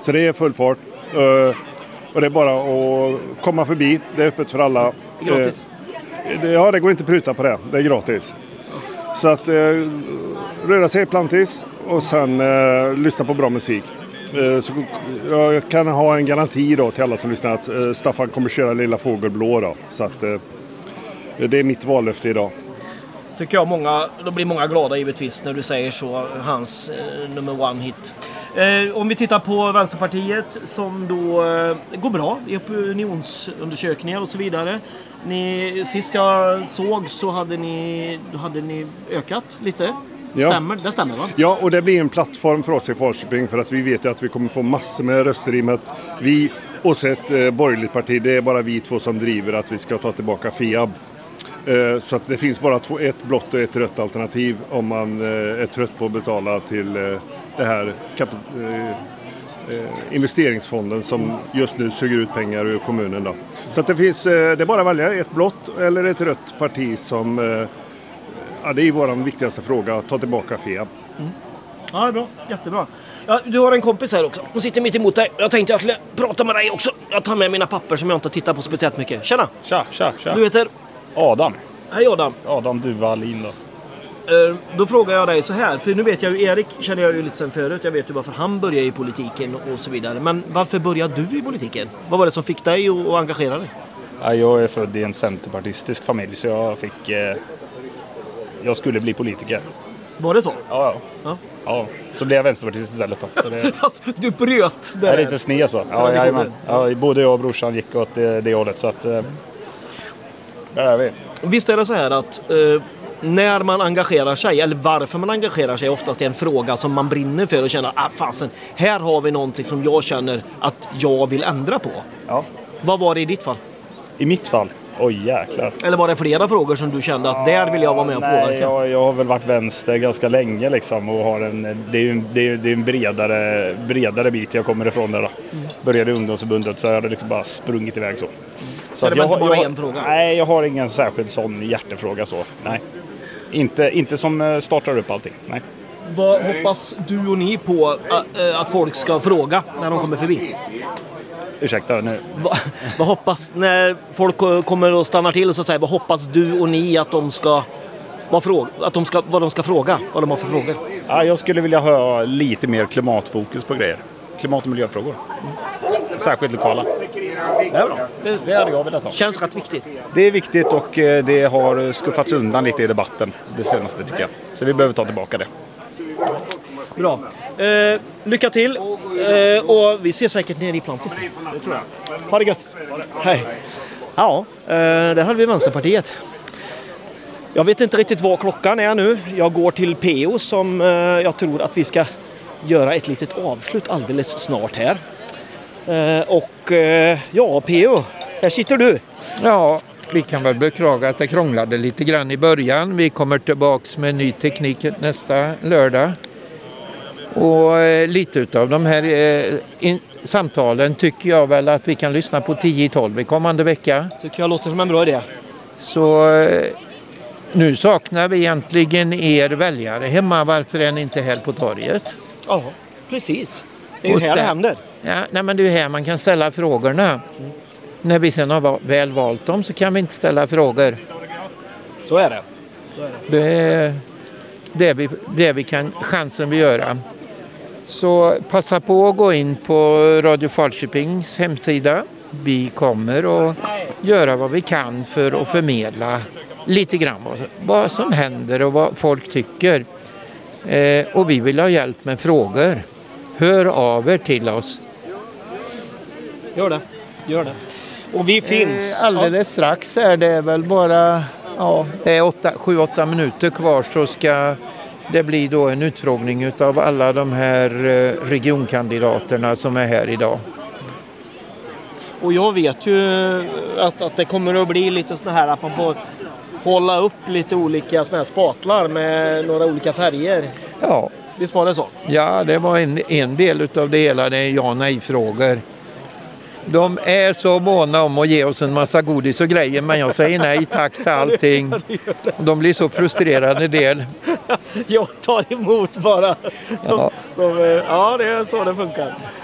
Så det är full fart. Och det är bara att komma förbi. Det är öppet för alla. Gratis? Ja, det går inte att pruta på det. Det är gratis. Så att röra sig i Plantis och sen lyssna på bra musik. Så jag kan ha en garanti då till alla som lyssnar att Staffan kommer köra Lilla Fågelblå då. Så att det är mitt vallöfte idag. Tycker jag då blir många glada givetvis när du säger så, hans nummer one hit. Om vi tittar på Vänsterpartiet som då går bra i opinionsundersökningar och så vidare. Sist jag såg så hade ni ökat lite. Ja. Det stämmer va? Ja, och det blir en plattform för oss i Falköping för att vi vet ju att vi kommer få massor med röster i med att vi och så ett borgerligt parti, det är bara vi två som driver att vi ska ta tillbaka FIAB. Så att det finns bara ett blått och ett rött alternativ om man är trött på att betala till det här investeringsfonden som just nu suger ut pengar ur kommunen då. Så att det är bara att välja ett blått eller ett rött parti som det är vår viktigaste fråga, att ta tillbaka FIAB. Ja, det är bra. Jättebra. Ja, du har en kompis här också. Hon sitter mitt emot dig. Jag tänkte att jag skulle prata med dig också. Jag tar med mina papper som jag inte tittar på speciellt mycket. Tjena! Tja. Du heter? Adam. Hej Adam. Adam Duvalin då. Då frågar jag dig så här. För nu vet jag ju, Erik känner jag ju lite sen förut. Jag vet ju varför han började i politiken och så vidare. Men varför började du i politiken? Vad var det som fick dig att engagera dig? Ja, jag är född i en centerpartistisk familj så jag skulle bli politiker. Var det så? Ja. Så blev jag vänsterpartist istället då. Så det... Du bröt det. Ja, lite sned så. Ja, både jag och brorsan gick åt det hållet så att där är vi. Visst är det så här att när man engagerar sig, eller varför man engagerar sig, oftast är en fråga som man brinner för och känner, fasen, här har vi någonting som jag känner att jag vill ändra på. Ja. Vad var det i ditt fall? I mitt fall? Oj jäklar. Eller var det flera frågor som du kände att där vill jag vara med och påverka? Nej, jag har väl varit vänster ganska länge liksom och har det är en bredare bit jag kommer ifrån där då. Började i ungdomsförbundet så jag hade liksom bara sprungit iväg så. Så det var inte bara en fråga? Nej, jag har ingen särskild sån hjärtefråga så. Nej. Inte som startar upp allting. Nej. Vad hoppas du och ni på att folk ska fråga när de kommer förbi? Ursäkta nu. Vad hoppas när folk kommer och stannar till och så säger vad hoppas du och ni att de ska vad de ska fråga, vad de har för frågor? Ja, jag skulle vilja ha lite mer klimatfokus på grejer. Klimat- och miljöfrågor. Särskilt lokala. Det är bra. Det hade jag velat ha. Känns rätt viktigt. Det är viktigt och det har skuffats undan lite i debatten det senaste tycker jag. Så vi behöver ta tillbaka det. Bra. Lycka till. Och vi ses säkert nere i Plantis. Det tror jag. Ha det gött. Hej. Ja, där hade vi Vänsterpartiet. Jag vet inte riktigt vad klockan är nu. Jag går till PO som jag tror att vi ska göra ett litet avslut alldeles snart här. Ja, PO, här sitter du. Ja, vi kan väl beklaga att det krånglade lite grann i början. Vi kommer tillbaks med ny teknik nästa lördag. Och lite utav de här samtalen tycker jag väl att vi kan lyssna på 10-12 i kommande vecka. Tycker jag låter som en bra idé. Så nu saknar vi egentligen er väljare hemma. Varför är ni inte här på torget? Ja, precis. Det är ju här det händer. Ja, nej, men det är här man kan ställa frågorna. När vi sen har väl valt dem så kan vi inte ställa frågor. Så är det. Det är det vi kan, chansen vi göra. Så passa på att gå in på Radio Falköpings hemsida. Vi kommer att göra vad vi kan för att förmedla lite grann vad som händer och vad folk tycker. Och vi vill ha hjälp med frågor. Hör av er till oss. Gör det. Och vi finns. Alldeles strax är det väl bara det är 7-8 minuter kvar så ska det bli då en utfrågning utav alla de här regionkandidaterna som är här idag. Och jag vet ju att det kommer att bli lite såna här att man får hålla upp lite olika såna här spatlar med några olika färger. Ja. Visst var det så? Ja, det var en del utav det hela, det är ja-nej-frågor. De är så måna om att ge oss en massa godis och grejer, men jag säger nej tack till allting. De blir så frustrerade del. Jag tar emot bara. Ja, det är så det funkar.